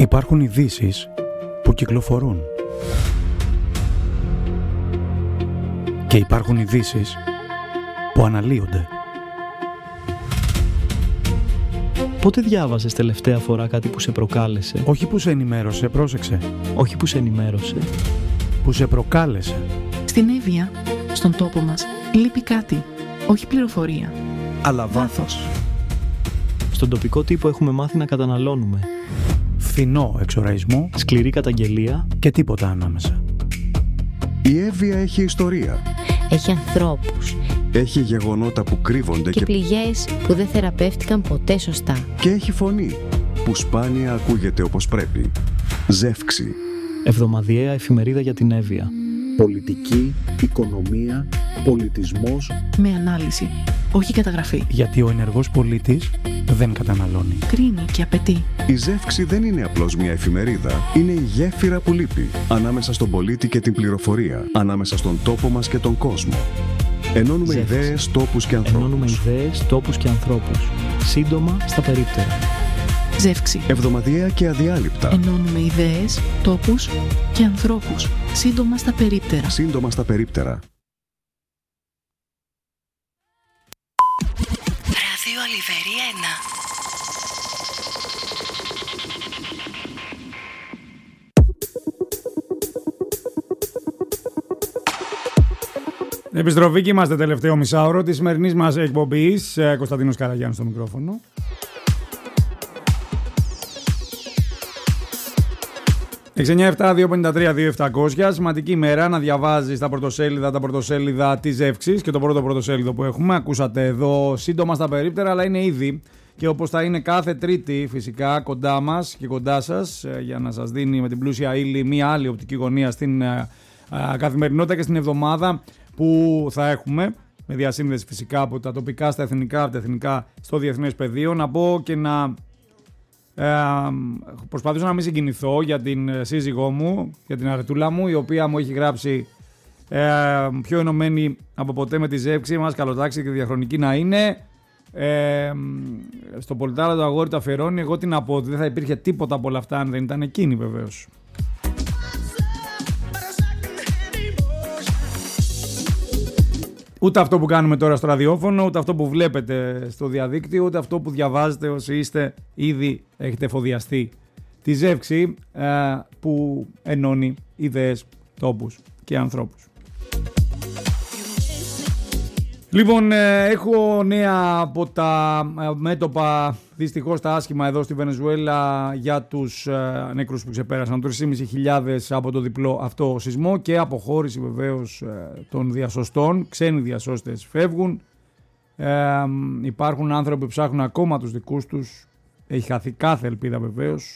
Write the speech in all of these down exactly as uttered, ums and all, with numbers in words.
Υπάρχουν ειδήσεις που κυκλοφορούν. Και υπάρχουν ειδήσεις που αναλύονται. Πότε διάβασες τελευταία φορά κάτι που σε προκάλεσε? Όχι που σε ενημέρωσε, πρόσεξε. Όχι που σε ενημέρωσε. Που σε προκάλεσε. Στην Εύβοια, στον τόπο μας, λείπει κάτι. Όχι πληροφορία. Αλλά βάθος. Στον τοπικό τύπο έχουμε μάθει να καταναλώνουμε. Φθηνό εξοραϊσμό. Σκληρή καταγγελία. Και τίποτα ανάμεσα. Η Εύβοια έχει ιστορία. Έχει ανθρώπους. Έχει γεγονότα που κρύβονται και, και πληγές που δεν θεραπεύτηκαν ποτέ σωστά. Και έχει φωνή που σπάνια ακούγεται όπως πρέπει. Ζεύξη. Εβδομαδιαία εφημερίδα για την Εύβοια. Πολιτική, οικονομία, πολιτισμός. Με ανάλυση, όχι καταγραφή. Γιατί ο ενεργός πολίτης δεν καταναλώνει. Κρίνει και απαιτεί. Η Ζεύξη δεν είναι απλώς μια εφημερίδα. Είναι η γέφυρα που λείπει. Ανάμεσα στον πολίτη και την πληροφορία. Ανάμεσα στον τόπο μας και τον κόσμο. Ενώνουμε Ζεύξη. ιδέες, τόπους και ανθρώπους. Ενώνουμε ιδέες, τόπους και ανθρώπους. Σύντομα στα περίπτερα. Ζεύξη. Εβδομαδιαία και αδιάλειπτα. Ενώνουμε ιδέες, τόπους και ανθρώπους. Σύντομα στα περίπτερα. Σύντομα στα περίπτερα. Ράδιο Αλιβέρι ένα. Επιστροφή και είμαστε τελευταίο μισάωρο της σημερινής μας εκπομπής. Κωνσταντίνος Καραγιάννης στο μικρόφωνο. έξι εννιά επτά δύο πέντε τρία δύο επτακόσια. Σημαντική ημέρα να διαβάζεις τα πρωτοσέλιδα, τα πρωτοσέλιδα της Ζεύξης και το πρώτο πρωτοσέλιδο που έχουμε. Ακούσατε εδώ σύντομα στα περίπτερα, αλλά είναι ήδη και όπως θα είναι κάθε Τρίτη φυσικά κοντά μας και κοντά σας για να σας δίνει με την πλούσια ύλη μία άλλη οπτική γωνία στην καθημερινότητα και στην εβδομάδα που θα έχουμε, με διασύνδεση φυσικά από τα τοπικά στα εθνικά, από τα εθνικά στο διεθνές πεδίο. Να πω και να ε, προσπαθήσω να μην συγκινηθώ για την σύζυγό μου, για την αρετούλα μου, η οποία μου έχει γράψει ε, πιο ενωμένη από ποτέ με τη Ζεύξη μας, καλοτάξει και διαχρονική να είναι. Ε, στο Πολιτάρα το αγόρι το αφιερώνει. Εγώ τι να πω, δεν θα υπήρχε τίποτα από όλα αυτά αν δεν ήταν εκείνη βεβαίως. Ούτε αυτό που κάνουμε τώρα στο ραδιόφωνο, ούτε αυτό που βλέπετε στο διαδίκτυο, ούτε αυτό που διαβάζετε όσοι είστε ήδη έχετε εφοδιαστεί. Τη Ζεύξη ε, που ενώνει ιδέες, τόπους και ανθρώπους. Λοιπόν, ε, έχω νέα από τα μέτωπα, δυστυχώς τα άσχημα εδώ στη Βενεζουέλα για τους ε, νεκρούς που ξεπέρασαν τρεις χιλιάδες πεντακόσιους από το διπλό αυτό σεισμό και αποχώρηση βεβαίως ε, των διασωστών. Ξένοι διασώστες φεύγουν. Ε, υπάρχουν άνθρωποι που ψάχνουν ακόμα τους δικούς τους. Έχει χαθεί κάθε ελπίδα βεβαίως.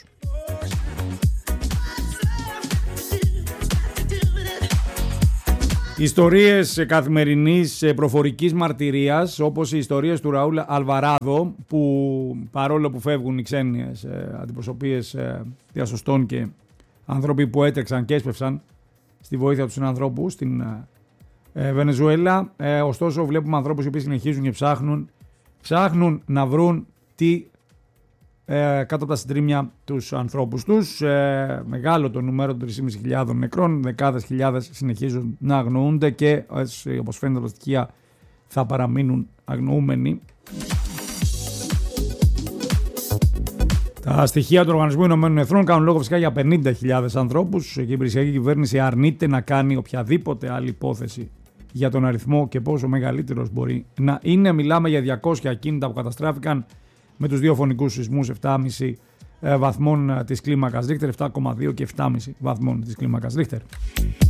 Ιστορίες καθημερινής προφορικής μαρτυρίας, όπως οι ιστορίες του Ραούλ Αλβαράδο, που παρόλο που φεύγουν οι ξένες αντιπροσωπείες διασωστών και άνθρωποι που έτρεξαν και έσπευσαν στη βοήθεια του συνανθρώπου στην Βενεζουέλα, ωστόσο βλέπουμε ανθρώπους οι οποίοι συνεχίζουν και ψάχνουν, ψάχνουν να βρουν τι Ε, κάτω από τα συντρίμμια τους ανθρώπους τους. Ε, μεγάλο το νούμερο των τρεις χιλιάδες πεντακόσιους νεκρών, δεκάδες χιλιάδες συνεχίζουν να αγνοούνται και όπως φαίνεται τα στοιχεία θα παραμείνουν αγνοούμενοι. Τα στοιχεία του Οργανισμού Ηνωμένων Εθνών κάνουν λόγο φυσικά για πενήντα χιλιάδες ανθρώπους και η υπηρεσιακή κυβέρνηση αρνείται να κάνει οποιαδήποτε άλλη υπόθεση για τον αριθμό και πόσο μεγαλύτερος μπορεί να είναι. Μιλάμε για διακόσια ακίνητα που καταστράφηκαν με τους δύο φωνικούς σεισμούς επτά κόμμα πέντε βαθμών της κλίμακας Ρίχτερ, επτά κόμμα δύο και επτά κόμμα πέντε βαθμών της κλίμακας Ρίχτερ.